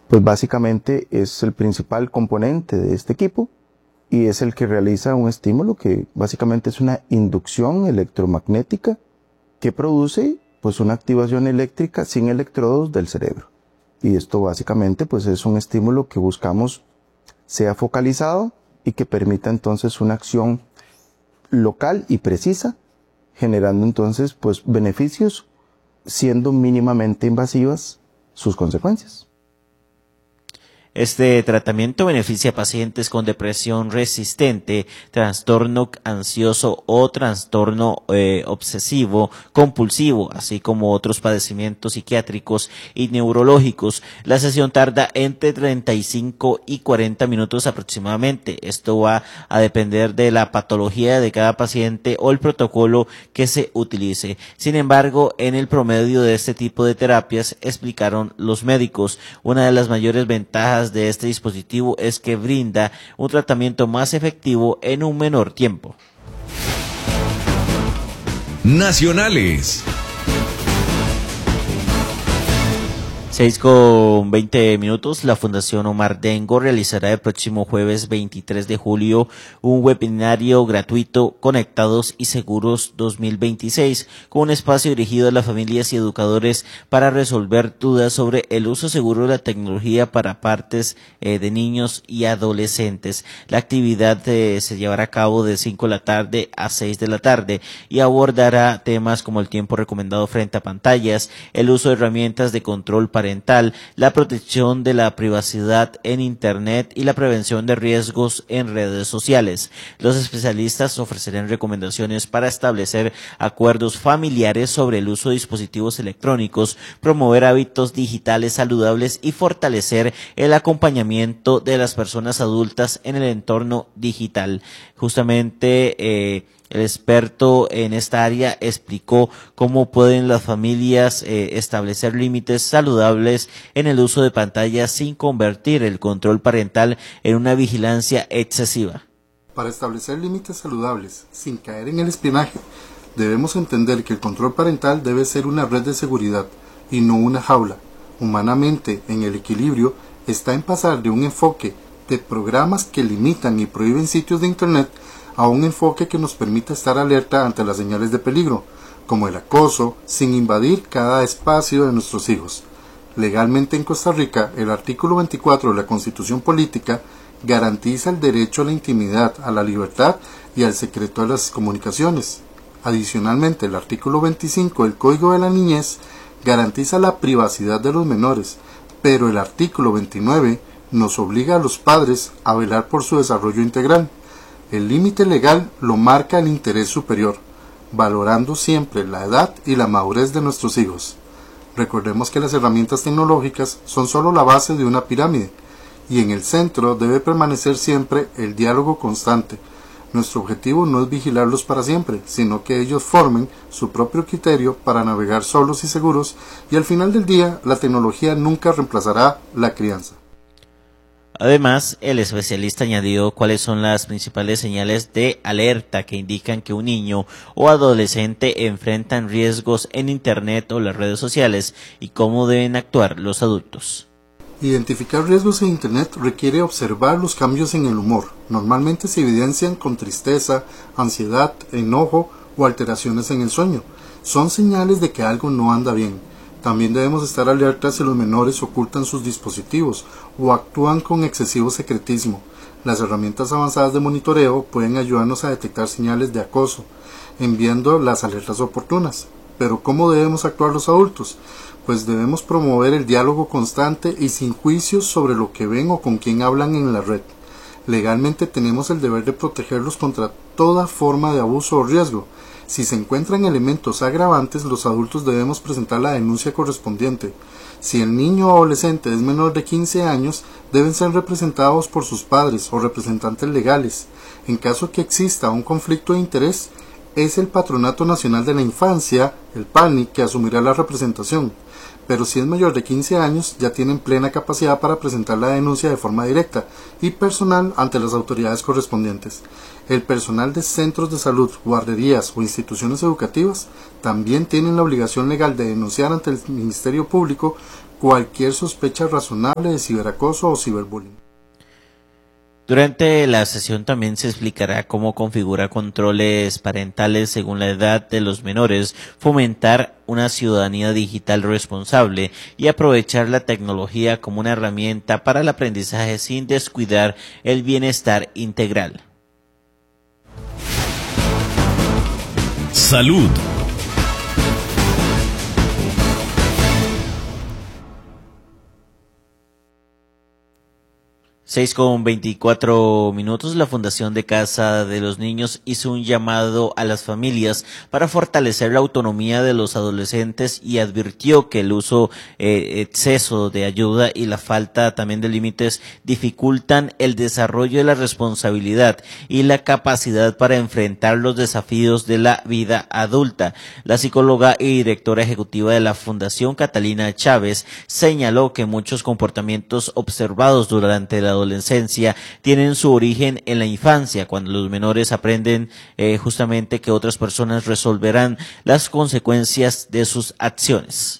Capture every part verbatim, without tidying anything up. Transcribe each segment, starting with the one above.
pues básicamente es el principal componente de este equipo y es el que realiza un estímulo que básicamente es una inducción electromagnética que produce pues una activación eléctrica sin electrodos del cerebro. Y esto básicamente pues es un estímulo que buscamos sea focalizado y que permita entonces una acción local y precisa, generando entonces pues beneficios siendo mínimamente invasivas sus consecuencias. Este tratamiento beneficia a pacientes con depresión resistente, trastorno ansioso o trastorno eh, obsesivo compulsivo, así como otros padecimientos psiquiátricos y neurológicos. La sesión tarda entre treinta y cinco y cuarenta minutos aproximadamente. Esto va a depender de la patología de cada paciente o el protocolo que se utilice. Sin embargo, en el promedio de este tipo de terapias, explicaron los médicos, una de las mayores ventajas de este dispositivo es que brinda un tratamiento más efectivo en un menor tiempo. Nacionales. seis con veinte minutos, la Fundación Omar Dengo realizará el próximo jueves veintitrés de julio un webinario gratuito Conectados y Seguros dos mil veintiséis, con un espacio dirigido a las familias y educadores para resolver dudas sobre el uso seguro de la tecnología para partes eh, de niños y adolescentes. La actividad eh, se llevará a cabo de cinco de la tarde a seis de la tarde y abordará temas como el tiempo recomendado frente a pantallas, el uso de herramientas de control para parental, la protección de la privacidad en Internet y la prevención de riesgos en redes sociales. Los especialistas ofrecerán recomendaciones para establecer acuerdos familiares sobre el uso de dispositivos electrónicos, promover hábitos digitales saludables y fortalecer el acompañamiento de las personas adultas en el entorno digital. Justamente, eh, el experto en esta área explicó cómo pueden las familias eh, establecer límites saludables en el uso de pantallas sin convertir el control parental en una vigilancia excesiva. Para establecer límites saludables sin caer en el espionaje, debemos entender que el control parental debe ser una red de seguridad y no una jaula. Humanamente, en el equilibrio está en pasar de un enfoque de programas que limitan y prohíben sitios de Internet a un enfoque que nos permita estar alerta ante las señales de peligro, como el acoso, sin invadir cada espacio de nuestros hijos. Legalmente en Costa Rica, el artículo veinticuatro de la Constitución Política garantiza el derecho a la intimidad, a la libertad y al secreto de las comunicaciones. Adicionalmente, el artículo veinticinco del Código de la Niñez garantiza la privacidad de los menores, pero el artículo veintinueve nos obliga a los padres a velar por su desarrollo integral. El límite legal lo marca el interés superior, valorando siempre la edad y la madurez de nuestros hijos. Recordemos que las herramientas tecnológicas son solo la base de una pirámide, y en el centro debe permanecer siempre el diálogo constante. Nuestro objetivo no es vigilarlos para siempre, sino que ellos formen su propio criterio para navegar solos y seguros, y al final del día la tecnología nunca reemplazará la crianza. Además, el especialista añadió cuáles son las principales señales de alerta que indican que un niño o adolescente enfrentan riesgos en Internet o las redes sociales y cómo deben actuar los adultos. Identificar riesgos en Internet requiere observar los cambios en el humor. Normalmente se evidencian con tristeza, ansiedad, enojo o alteraciones en el sueño. Son señales de que algo no anda bien. También debemos estar alertas si los menores ocultan sus dispositivos o actúan con excesivo secretismo. Las herramientas avanzadas de monitoreo pueden ayudarnos a detectar señales de acoso, enviando las alertas oportunas. Pero ¿cómo debemos actuar los adultos? Pues debemos promover el diálogo constante y sin juicios sobre lo que ven o con quién hablan en la red. Legalmente tenemos el deber de protegerlos contra toda forma de abuso o riesgo. Si se encuentran elementos agravantes, los adultos debemos presentar la denuncia correspondiente. Si el niño o adolescente es menor de quince años, deben ser representados por sus padres o representantes legales. En caso que exista un conflicto de interés, es el Patronato Nacional de la Infancia, el PANI, que asumirá la representación. Pero si es mayor de quince años, ya tienen plena capacidad para presentar la denuncia de forma directa y personal ante las autoridades correspondientes. El personal de centros de salud, guarderías o instituciones educativas también tienen la obligación legal de denunciar ante el Ministerio Público cualquier sospecha razonable de ciberacoso o ciberbullying. Durante la sesión también se explicará cómo configurar controles parentales según la edad de los menores, fomentar una ciudadanía digital responsable y aprovechar la tecnología como una herramienta para el aprendizaje sin descuidar el bienestar integral. Salud. seis con veinticuatro minutos, la Fundación de Casa de los Niños hizo un llamado a las familias para fortalecer la autonomía de los adolescentes y advirtió que el uso eh, exceso de ayuda y la falta también de límites dificultan el desarrollo de la responsabilidad y la capacidad para enfrentar los desafíos de la vida adulta. La psicóloga y directora ejecutiva de la Fundación, Catalina Chávez, señaló que muchos comportamientos observados durante la adolescencia tienen su origen en la infancia, cuando los menores aprenden eh, justamente que otras personas resolverán las consecuencias de sus acciones.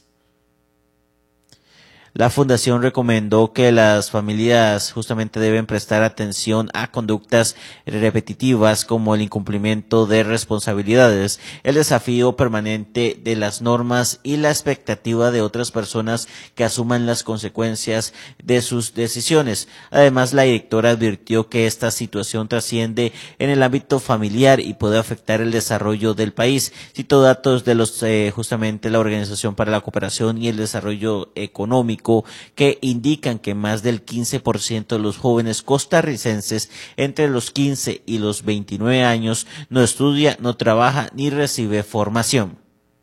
La Fundación recomendó que las familias justamente deben prestar atención a conductas repetitivas como el incumplimiento de responsabilidades, el desafío permanente de las normas y la expectativa de otras personas que asuman las consecuencias de sus decisiones. Además, la directora advirtió que esta situación trasciende en el ámbito familiar y puede afectar el desarrollo del país. Citó datos de los eh, justamente la Organización para la Cooperación y el Desarrollo Económico que indican que más del quince por ciento de los jóvenes costarricenses entre los quince y los veintinueve años no estudia, no trabaja ni recibe formación.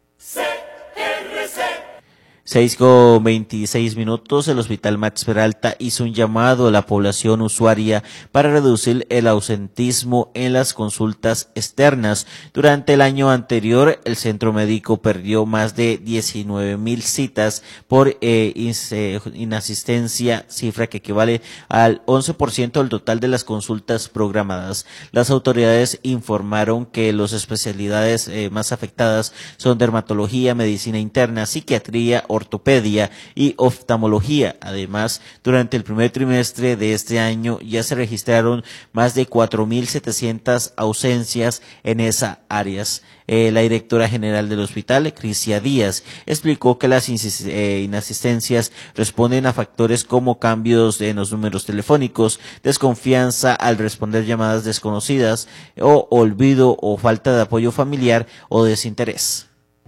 seis con veintiséis minutos, el Hospital Max Peralta hizo un llamado a la población usuaria para reducir el ausentismo en las consultas externas. Durante el año anterior, el centro médico perdió más de diecinueve mil citas por eh, inasistencia, cifra que equivale al once por ciento del total de las consultas programadas. Las autoridades informaron que las especialidades eh, más afectadas son dermatología, medicina interna, psiquiatría, ortopedia y oftalmología. Además, durante el primer trimestre de este año ya se registraron más de cuatro mil setecientas ausencias en esas áreas. Eh, la directora general del hospital, Crisia Díaz, explicó que las eh, inasistencias responden a factores como cambios en los números telefónicos, desconfianza al responder llamadas desconocidas o olvido o falta de apoyo familiar o desinterés.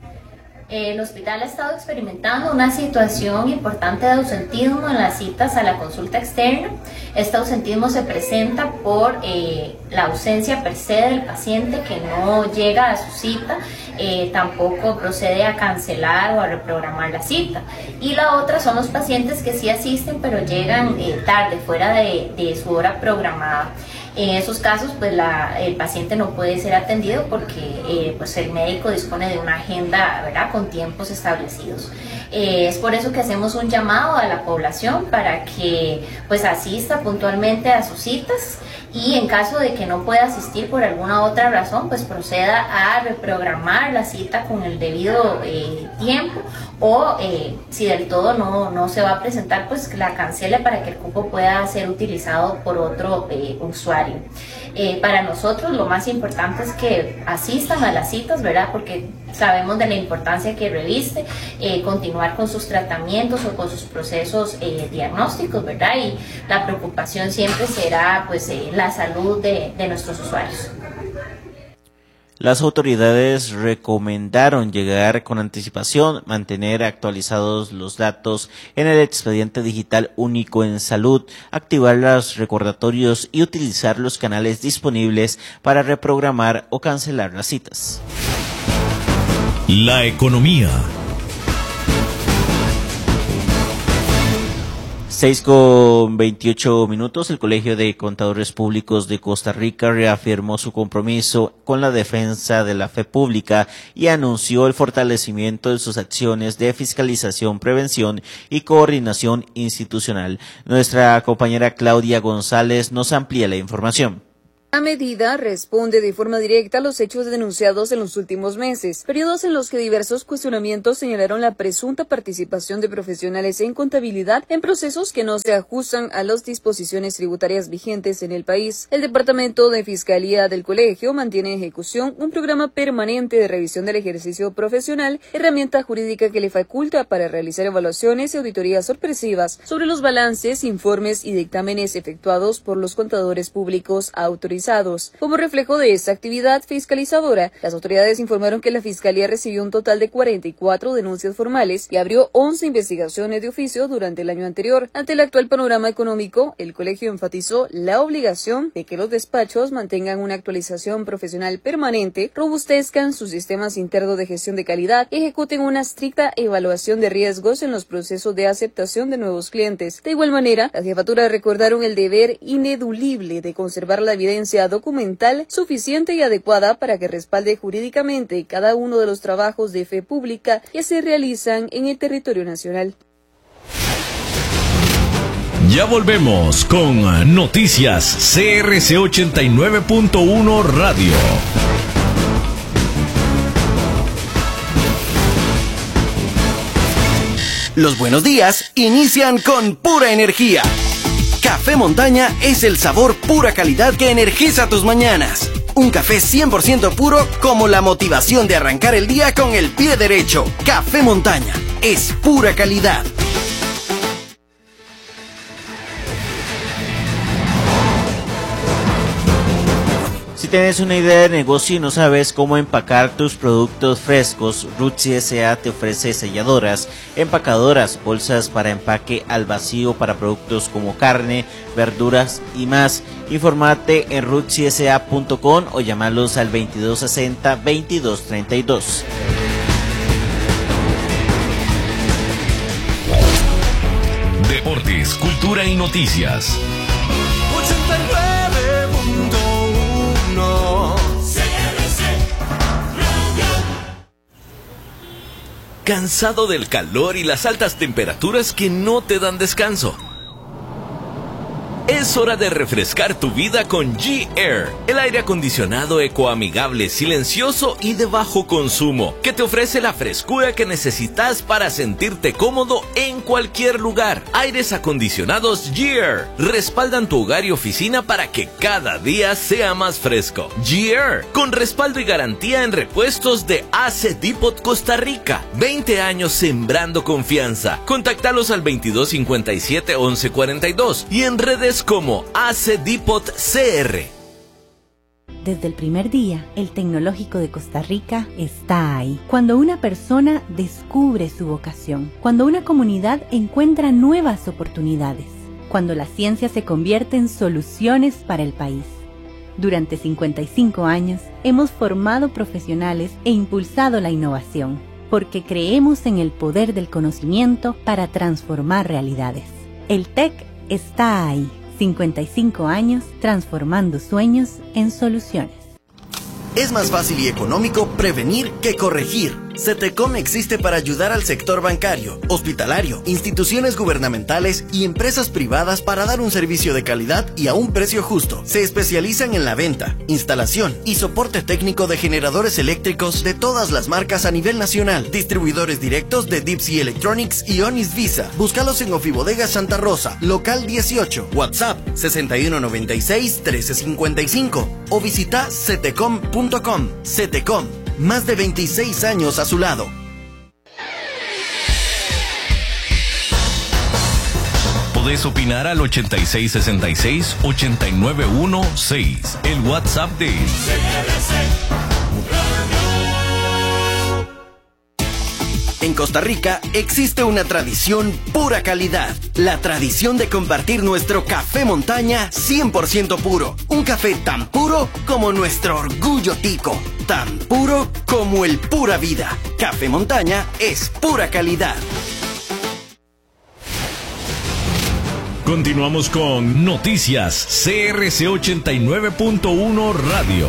El hospital ha estado experimentando una situación importante de ausentismo en las citas a la consulta externa. Este ausentismo se presenta por eh, la ausencia per se del paciente que no llega a su cita, eh, tampoco procede a cancelar o a reprogramar la cita. Y la otra son los pacientes que sí asisten pero llegan eh, tarde, fuera de, de su hora programada. En esos casos, pues la, el paciente no puede ser atendido porque eh, pues el médico dispone de una agenda, ¿verdad?, con tiempos establecidos. Eh, es por eso que hacemos un llamado a la población para que pues asista puntualmente a sus citas y en caso de que no pueda asistir por alguna otra razón, pues proceda a reprogramar la cita con el debido eh, tiempo o eh, si del todo no, no se va a presentar, pues la cancele para que el cupo pueda ser utilizado por otro eh, usuario. Eh, para nosotros lo más importante es que asistan a las citas, ¿verdad?, porque sabemos de la importancia que reviste eh, continuar con sus tratamientos o con sus procesos eh, diagnósticos, ¿verdad? Y la preocupación siempre será pues eh, la salud de, de nuestros usuarios. Las autoridades recomendaron llegar con anticipación, mantener actualizados los datos en el expediente digital único en salud, activar los recordatorios y utilizar los canales disponibles para reprogramar o cancelar las citas. La economía. seis con veintiocho minutos, el Colegio de Contadores Públicos de Costa Rica reafirmó su compromiso con la defensa de la fe pública y anunció el fortalecimiento de sus acciones de fiscalización, prevención y coordinación institucional. Nuestra compañera Claudia González nos amplía la información. La medida responde de forma directa a los hechos denunciados en los últimos meses, periodos en los que diversos cuestionamientos señalaron la presunta participación de profesionales en contabilidad en procesos que no se ajustan a las disposiciones tributarias vigentes en el país. El Departamento de Fiscalía del Colegio mantiene en ejecución un programa permanente de revisión del ejercicio profesional, herramienta jurídica que le faculta para realizar evaluaciones y auditorías sorpresivas sobre los balances, informes y dictámenes efectuados por los contadores públicos autorizados. Como reflejo de esta actividad fiscalizadora, las autoridades informaron que la Fiscalía recibió un total de cuarenta y cuatro denuncias formales y abrió once investigaciones de oficio durante el año anterior. Ante el actual panorama económico, el colegio enfatizó la obligación de que los despachos mantengan una actualización profesional permanente, robustezcan sus sistemas internos de gestión de calidad y ejecuten una estricta evaluación de riesgos en los procesos de aceptación de nuevos clientes. De igual manera, las jefaturas recordaron el deber ineludible de conservar la evidencia documental suficiente y adecuada para que respalde jurídicamente cada uno de los trabajos de fe pública que se realizan en el territorio nacional. Ya volvemos con Noticias C R C ochenta y nueve punto uno Radio. Los buenos días inician con pura energía. Café Montaña es el sabor pura calidad que energiza tus mañanas. Un café cien por ciento puro como la motivación de arrancar el día con el pie derecho. Café Montaña es pura calidad. Si tienes una idea de negocio y no sabes cómo empacar tus productos frescos, Rutsi S A te ofrece selladoras, empacadoras, bolsas para empaque al vacío para productos como carne, verduras y más. Infórmate en rutsi s a punto com o llamarlos al veintidós sesenta, veintidós treinta y dos. Deportes, cultura y noticias. ochenta y nueve punto uno ¿Cansado del calor y las altas temperaturas que no te dan descanso? Es hora de refrescar tu vida con G-Air, el aire acondicionado ecoamigable, silencioso y de bajo consumo, que te ofrece la frescura que necesitas para sentirte cómodo en cualquier lugar. Aires acondicionados G-Air respaldan tu hogar y oficina para que cada día sea más fresco. G-Air, con respaldo y garantía en repuestos de A C Depot Costa Rica. veinte años sembrando confianza. Contáctalos al veintidós cincuenta y siete, once cuarenta y dos y en redes como A C Depot C R. Desde el primer día, el Tecnológico de Costa Rica está ahí. Cuando una persona descubre su vocación, cuando una comunidad encuentra nuevas oportunidades, cuando la ciencia se convierte en soluciones para el país. Durante cincuenta y cinco años, hemos formado profesionales e impulsado la innovación, porque creemos en el poder del conocimiento para transformar realidades. El T E C está ahí. cincuenta y cinco años transformando sueños en soluciones. Es más fácil y económico prevenir que corregir. CETECOM existe para ayudar al sector bancario, hospitalario, instituciones gubernamentales y empresas privadas para dar un servicio de calidad y a un precio justo. Se especializan en la venta, instalación y soporte técnico de generadores eléctricos de todas las marcas a nivel nacional. Distribuidores directos de Deep Sea Electronics y Onis Visa. Búscalos en Ofibodega Santa Rosa, local dieciocho, WhatsApp sesenta y uno noventa y seis, trece cincuenta y cinco o visita cetecom punto com. CETECOM, más de veintiséis años a su lado. Podés opinar al ochenta y seis sesenta y seis, ochenta y nueve dieciséis, el WhatsApp de En Costa Rica existe una tradición pura calidad. La tradición de compartir nuestro café montaña cien por ciento puro. Un café tan puro como nuestro orgullo tico. Tan puro como el pura vida. Café Montaña es pura calidad. Continuamos con Noticias C R C ochenta y nueve punto uno Radio.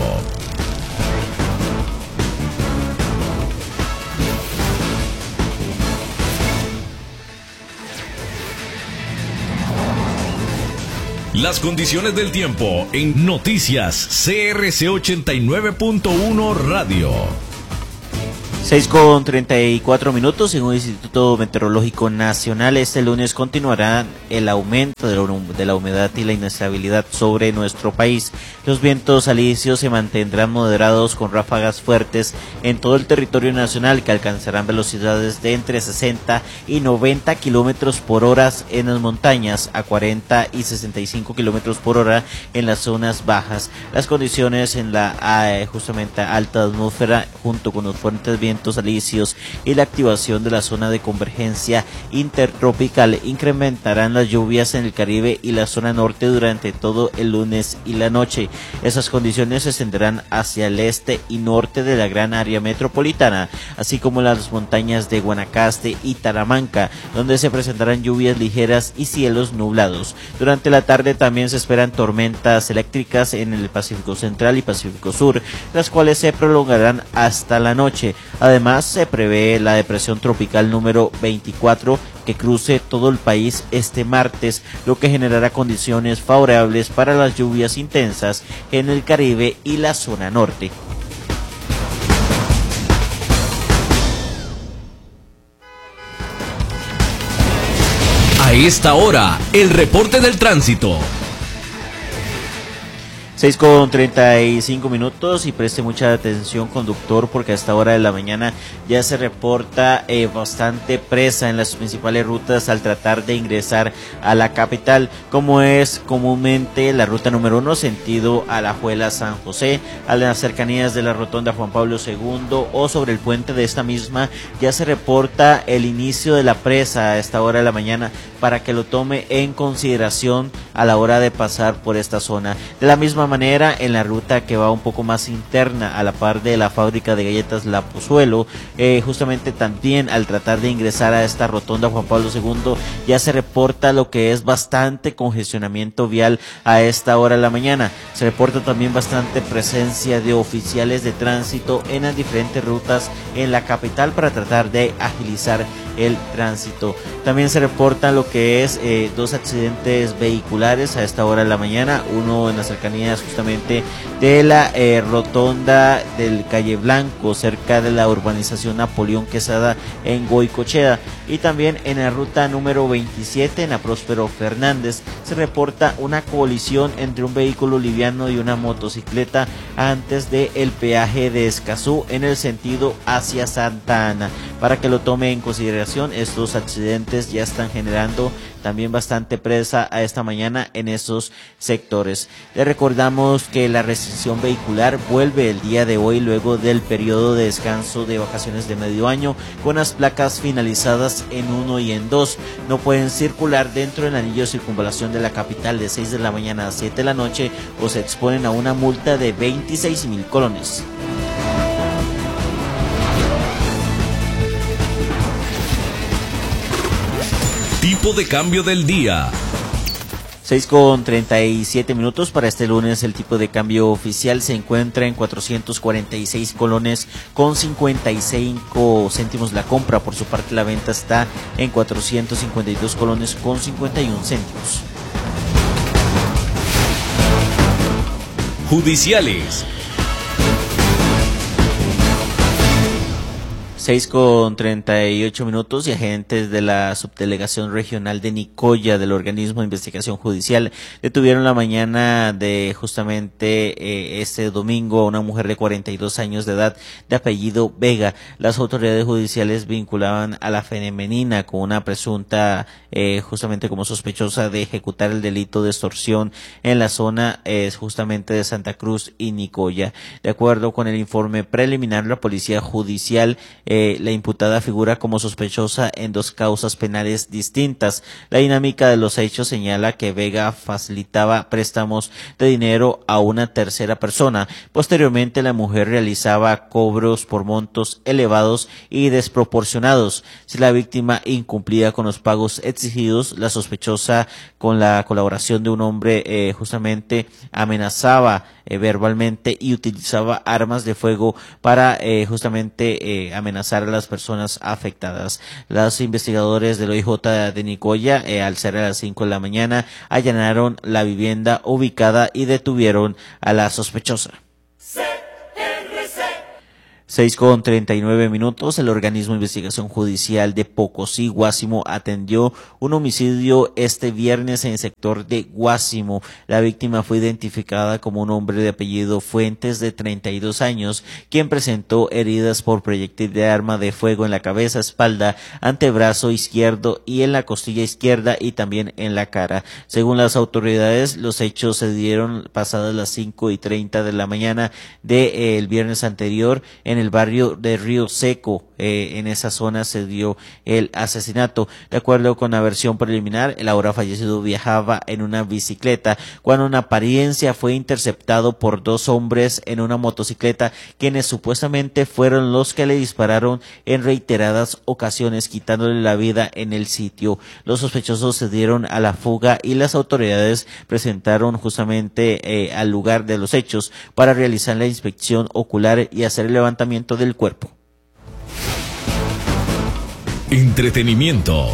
Las condiciones del tiempo en Noticias C R C ochenta y nueve punto uno Radio. seis con treinta y cuatro minutos. Según el Instituto Meteorológico Nacional, este lunes continuará el aumento de la, de la humedad y la inestabilidad sobre nuestro país. Los vientos alisios se mantendrán moderados con ráfagas fuertes en todo el territorio nacional que alcanzarán velocidades de entre sesenta y noventa kilómetros por hora en las montañas, a cuarenta y sesenta y cinco kilómetros por hora en las zonas bajas. Las condiciones en la eh, justamente alta atmósfera, junto con los fuertes vientos alisios y la activación de la zona de convergencia intertropical, incrementarán las lluvias en el Caribe y la zona norte durante todo el lunes y la noche. Esas condiciones se extenderán hacia el este y norte de la gran área metropolitana, así como las montañas de Guanacaste y Talamanca, donde se presentarán lluvias ligeras y cielos nublados. Durante la tarde también se esperan tormentas eléctricas en el Pacífico Central y Pacífico Sur, las cuales se prolongarán hasta la noche. Además, se prevé la depresión tropical número veinticuatro que cruce todo el país este martes, lo que generará condiciones favorables para las lluvias intensas en el Caribe y la zona norte. A esta hora, el reporte del tránsito. seis con treinta y cinco minutos, y preste mucha atención, conductor, porque a esta hora de la mañana ya se reporta eh, bastante presa en las principales rutas al tratar de ingresar a la capital, como es comúnmente la ruta número uno, sentido Alajuela San José, a las cercanías de la rotonda Juan Pablo segundo o sobre el puente de esta misma. Ya se reporta el inicio de la presa a esta hora de la mañana, para que lo tome en consideración a la hora de pasar por esta zona. De la misma manera, en la ruta que va un poco más interna, a la par de la fábrica de galletas La Pozuelo, eh, justamente también al tratar de ingresar a esta rotonda Juan Pablo segundo, ya se reporta lo que es bastante congestionamiento vial a esta hora de la mañana. Se reporta también bastante presencia de oficiales de tránsito en las diferentes rutas en la capital para tratar de agilizar el tránsito. También se reportan lo que es eh, dos accidentes vehiculares a esta hora de la mañana, uno en las cercanías justamente de la eh, rotonda del Calle Blanco, cerca de la urbanización Napoleón Quesada en Goicochea, y también en la ruta número veintisiete en la Próspero Fernández se reporta una colisión entre un vehículo liviano y una motocicleta antes del peaje de Escazú en el sentido hacia Santa Ana. Para que lo tome en consideración, estos accidentes ya están generando también bastante presa a esta mañana en esos sectores. Le recordamos que la restricción vehicular vuelve el día de hoy luego del periodo de descanso de vacaciones de medio año, con las placas finalizadas en uno y en dos. No pueden circular dentro del anillo de circunvalación de la capital de seis de la mañana a siete de la noche, o se exponen a una multa de veintiséis mil colones. Tipo de cambio del día. seis con treinta y siete minutos. Para este lunes el tipo de cambio oficial se encuentra en cuatrocientos cuarenta y seis colones con cincuenta y cinco céntimos la compra. Por su parte, la venta está en cuatrocientos cincuenta y dos colones con cincuenta y un céntimos. Judiciales. seis con treinta y ocho minutos, y agentes de la Subdelegación Regional de Nicoya del Organismo de Investigación Judicial detuvieron la mañana de justamente eh, este domingo a una mujer de cuarenta y dos años de edad de apellido Vega. Las autoridades judiciales vinculaban a la femenina con una presunta eh, justamente como sospechosa de ejecutar el delito de extorsión en la zona eh, justamente de Santa Cruz y Nicoya. De acuerdo con el informe preliminar, la Policía Judicial eh, Eh, la imputada figura como sospechosa en dos causas penales distintas. La dinámica de los hechos señala que Vega facilitaba préstamos de dinero a una tercera persona. Posteriormente, la mujer realizaba cobros por montos elevados y desproporcionados. Si la víctima incumplía con los pagos exigidos, la sospechosa, con la colaboración de un hombre, eh, justamente amenazaba eh, verbalmente y utilizaba armas de fuego para eh, justamente eh, amenazar amenazar a las personas afectadas. Los investigadores del O I J de Nicoya, eh, al ser a las cinco de la mañana, allanaron la vivienda ubicada y detuvieron a la sospechosa. seis con treinta y nueve minutos, el organismo de investigación judicial de Pocosí, Guásimo, atendió un homicidio este viernes en el sector de Guásimo. La víctima fue identificada como un hombre de apellido Fuentes, de treinta y dos años, quien presentó heridas por proyectil de arma de fuego en la cabeza, espalda, antebrazo izquierdo y en la costilla izquierda y también en la cara. Según las autoridades, los hechos se dieron pasadas las cinco y treinta de la mañana del de, eh, viernes anterior en el el barrio de Río Seco. Eh, en esa zona se dio el asesinato. De acuerdo con la versión preliminar, el ahora fallecido viajaba en una bicicleta cuando en apariencia fue interceptado por dos hombres en una motocicleta, quienes supuestamente fueron los que le dispararon en reiteradas ocasiones, quitándole la vida en el sitio. Los sospechosos se dieron a la fuga y las autoridades presentaron justamente eh, al lugar de los hechos para realizar la inspección ocular y hacer el levantamiento del cuerpo. Entretenimiento.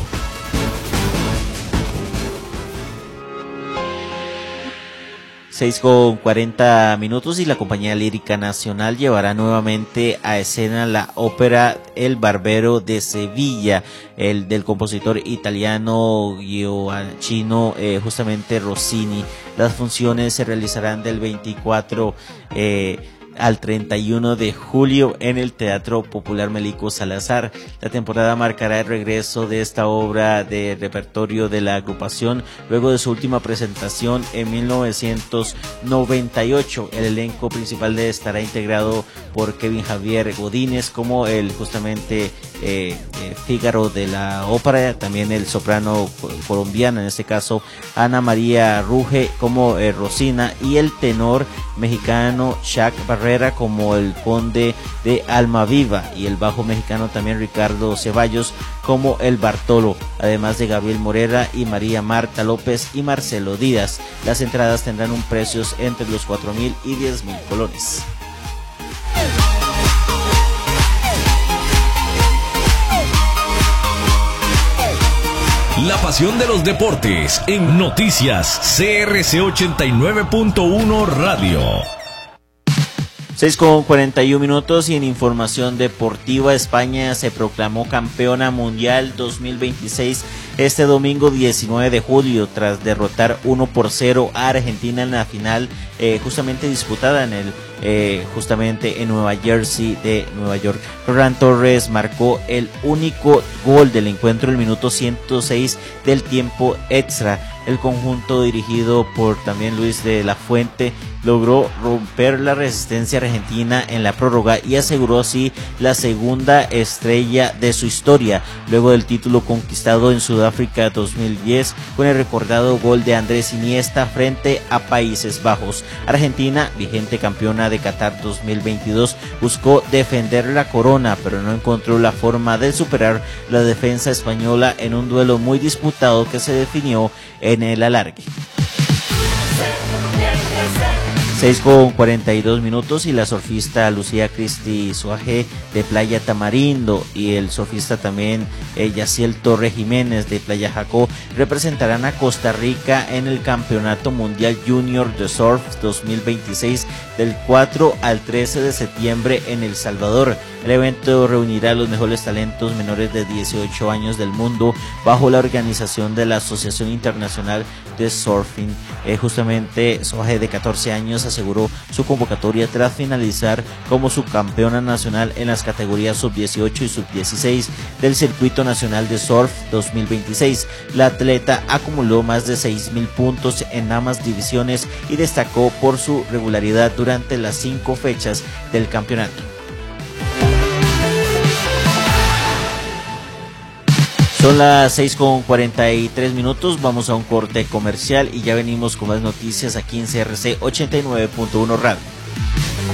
seis con cuarenta minutos y la Compañía Lírica Nacional llevará nuevamente a escena la ópera El Barbero de Sevilla, el del compositor italiano Gioacchino eh, justamente Rossini. Las funciones se realizarán del veinticuatro eh, al treinta y uno de julio en el Teatro Popular Melico Salazar. La temporada marcará el regreso de esta obra de repertorio de la agrupación luego de su última presentación en mil novecientos noventa y ocho. El elenco principal de estará integrado por Kevin Javier Godínez como el justamente eh, eh, Fígaro de la ópera, también el soprano colombiana, en este caso Ana María Ruge como eh, Rosina, y el tenor mexicano Chuck Barrera como el conde de Almaviva, y el bajo mexicano también Ricardo Ceballos como el Bartolo, además de Gabriel Morera y María Marta López y Marcelo Díaz. Las entradas tendrán un precio entre los cuatro mil y diez mil colones. La pasión de los deportes en Noticias C R C ochenta y nueve punto uno Radio. seis con cuarenta y uno minutos y en información deportiva, España se proclamó campeona mundial dos mil veintiséis este domingo diecinueve de julio tras derrotar uno por cero a Argentina en la final eh, justamente disputada en el eh, justamente en Nueva Jersey de Nueva York. Ferran Torres marcó el único gol del encuentro en el minuto ciento seis del tiempo extra. El conjunto dirigido por también Luis de la Fuente logró romper la resistencia argentina en la prórroga y aseguró así la segunda estrella de su historia, luego del título conquistado en Sudáfrica dos mil diez con el recordado gol de Andrés Iniesta frente a Países Bajos. Argentina, vigente campeona de Qatar dos mil veintidós, buscó defender la corona, pero no encontró la forma de superar la defensa española en un duelo muy disputado que se definió en el alargue. seis con cuarenta y dos minutos y la surfista Lucía Cristi Suaje de Playa Tamarindo y el surfista también eh, Yaciel Torre Jiménez de Playa Jacó representarán a Costa Rica en el Campeonato Mundial Junior de Surf dos mil veintiséis del cuatro al trece de septiembre en El Salvador. El evento reunirá a los mejores talentos menores de dieciocho años del mundo bajo la organización de la Asociación Internacional de Surfing. Eh, justamente Suaje, de catorce años, aseguró su convocatoria tras finalizar como subcampeona nacional en las categorías sub dieciocho y sub dieciséis del Circuito Nacional de Surf dos mil veintiséis. La atleta acumuló más de seis mil puntos en ambas divisiones y destacó por su regularidad durante las cinco fechas del campeonato. Son las seis con cuarenta y tres minutos, vamos a un corte comercial y ya venimos con más noticias aquí en C R C ochenta y nueve punto uno Radio.